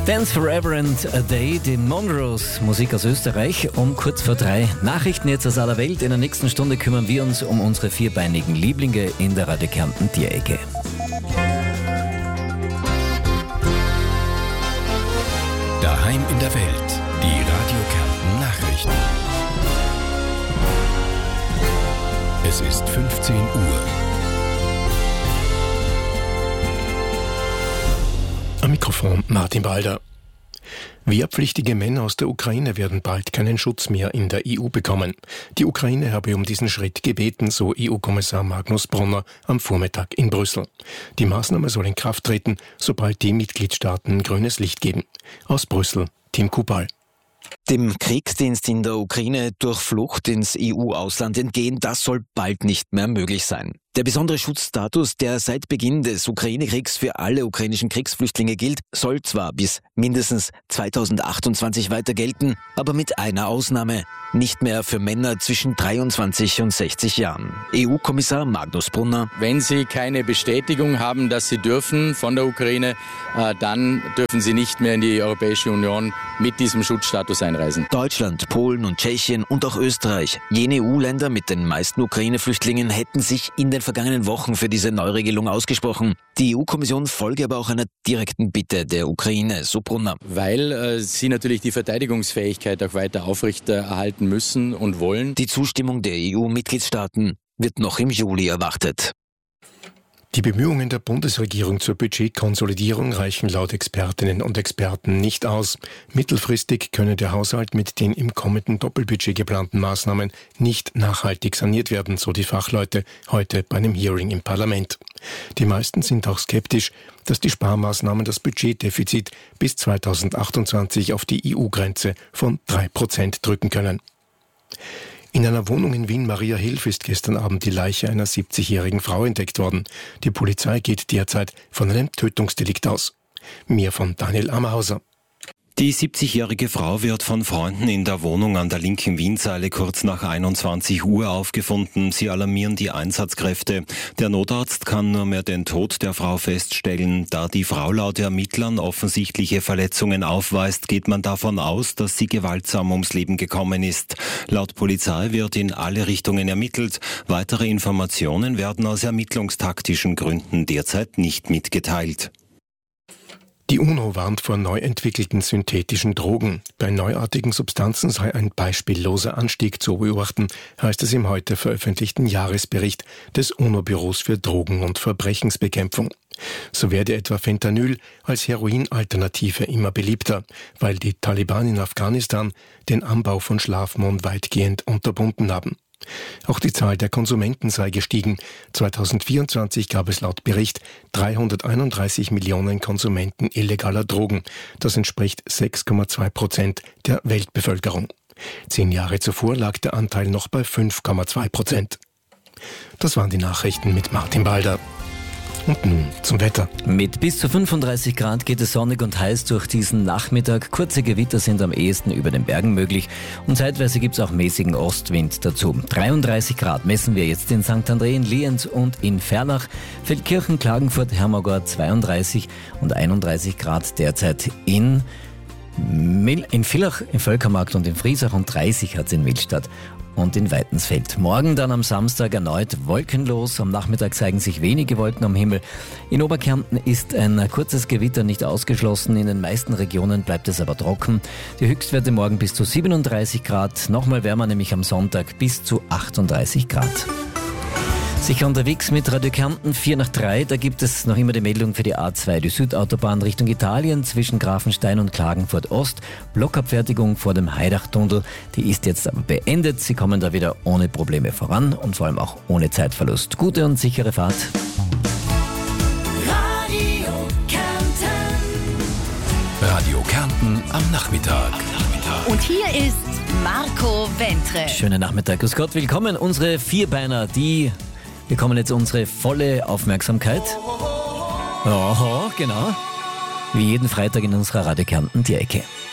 Dance Forever and a Day, die Monroes, Musik aus Österreich, um kurz vor 3. Nachrichten jetzt aus aller Welt. In der nächsten Stunde kümmern wir uns um unsere vierbeinigen Lieblinge in der Radio Kärnten Tierecke. Daheim in der Welt, die Radio Kärnten Nachrichten. Es ist 15 Uhr. Am Mikrofon Martin Balder. Wehrpflichtige Männer aus der Ukraine werden bald keinen Schutz mehr in der EU bekommen. Die Ukraine habe um diesen Schritt gebeten, so EU-Kommissar Magnus Brunner am Vormittag in Brüssel. Die Maßnahme soll in Kraft treten, sobald die Mitgliedstaaten grünes Licht geben. Aus Brüssel, Tim Kubal. Dem Kriegsdienst in der Ukraine durch Flucht ins EU-Ausland entgehen, das soll bald nicht mehr möglich sein. Der besondere Schutzstatus, der seit Beginn des Ukraine-Kriegs für alle ukrainischen Kriegsflüchtlinge gilt, soll zwar bis mindestens 2028 weiter gelten, aber mit einer Ausnahme: nicht mehr für Männer zwischen 23 und 60 Jahren. EU-Kommissar Magnus Brunner: Wenn Sie keine Bestätigung haben, dass Sie dürfen von der Ukraine, dann dürfen Sie nicht mehr in die Europäische Union mit diesem Schutzstatus einreisen. Deutschland, Polen und Tschechien und auch Österreich, jene EU-Länder mit den meisten Ukraine-Flüchtlingen, hätten sich in den vergangenen Wochen für diese Neuregelung ausgesprochen. Die EU-Kommission folge aber auch einer direkten Bitte der Ukraine, so Brunner. Weil sie natürlich die Verteidigungsfähigkeit auch weiter aufrechterhalten müssen und wollen. Die Zustimmung der EU-Mitgliedstaaten wird noch im Juli erwartet. Die Bemühungen der Bundesregierung zur Budgetkonsolidierung reichen laut Expertinnen und Experten nicht aus. Mittelfristig könne der Haushalt mit den im kommenden Doppelbudget geplanten Maßnahmen nicht nachhaltig saniert werden, so die Fachleute heute bei einem Hearing im Parlament. Die meisten sind auch skeptisch, dass die Sparmaßnahmen das Budgetdefizit bis 2028 auf die EU-Grenze von 3% drücken können. In einer Wohnung in Wien-Mariahilf ist gestern Abend die Leiche einer 70-jährigen Frau entdeckt worden. Die Polizei geht derzeit von einem Tötungsdelikt aus. Mehr von Daniel Ammerhauser. Die 70-jährige Frau wird von Freunden in der Wohnung an der linken Wienseile kurz nach 21 Uhr aufgefunden. Sie alarmieren die Einsatzkräfte. Der Notarzt kann nur mehr den Tod der Frau feststellen. Da die Frau laut Ermittlern offensichtliche Verletzungen aufweist, geht man davon aus, dass sie gewaltsam ums Leben gekommen ist. Laut Polizei wird in alle Richtungen ermittelt. Weitere Informationen werden aus ermittlungstaktischen Gründen derzeit nicht mitgeteilt. Die UNO warnt vor neu entwickelten synthetischen Drogen. Bei neuartigen Substanzen sei ein beispielloser Anstieg zu beobachten, heißt es im heute veröffentlichten Jahresbericht des UNO-Büros für Drogen- und Verbrechensbekämpfung. So werde etwa Fentanyl als Heroinalternative immer beliebter, weil die Taliban in Afghanistan den Anbau von Schlafmohn weitgehend unterbunden haben. Auch die Zahl der Konsumenten sei gestiegen. 2024 gab es laut Bericht 331 Millionen Konsumenten illegaler Drogen. Das entspricht 6,2% der Weltbevölkerung. 10 Jahre zuvor lag der Anteil noch bei 5,2%. Das waren die Nachrichten mit Martin Balder. Und nun zum Wetter. Mit bis zu 35 Grad geht es sonnig und heiß durch diesen Nachmittag. Kurze Gewitter sind am ehesten über den Bergen möglich und zeitweise gibt es auch mäßigen Ostwind dazu. 33 Grad messen wir jetzt in St. André, in Lienz und in Vernach. Feldkirchen, Klagenfurt, Hermagor 32 und 31 Grad derzeit in Villach, im Völkermarkt und in Friesach und 30 hat es in Millstatt und in Weitensfeld. Morgen dann am Samstag erneut wolkenlos. Am Nachmittag zeigen sich wenige Wolken am Himmel. In Oberkärnten ist ein kurzes Gewitter nicht ausgeschlossen. In den meisten Regionen bleibt es aber trocken. Die Höchstwerte morgen bis zu 37 Grad. Nochmal wärmer, nämlich am Sonntag bis zu 38 Grad. Sicher unterwegs mit Radio Kärnten 4 nach 3. Da gibt es noch immer die Meldung für die A2, die Südautobahn Richtung Italien zwischen Grafenstein und Klagenfurt Ost. Blockabfertigung vor dem Heidachtunnel. Die ist jetzt aber beendet. Sie kommen da wieder ohne Probleme voran und vor allem auch ohne Zeitverlust. Gute und sichere Fahrt. Radio Kärnten am Nachmittag. Und hier ist Marco Wentre. Schönen Nachmittag. Grüß Gott, willkommen. Unsere Vierbeiner, die bekommen jetzt unsere volle Aufmerksamkeit. Oho, genau. Wie jeden Freitag in unserer Radio Kärnten Tierecke.